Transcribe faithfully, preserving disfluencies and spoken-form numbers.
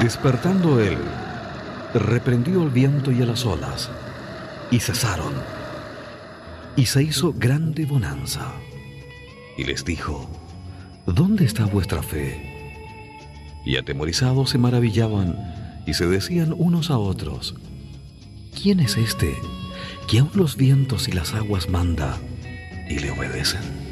Despertando él, reprendió el viento y a las olas, y cesaron, y se hizo grande bonanza. Y les dijo: ¿dónde está vuestra fe? Y atemorizados se maravillaban y se decían unos a otros: ¿quién es este que aun los vientos y las aguas manda y le obedecen?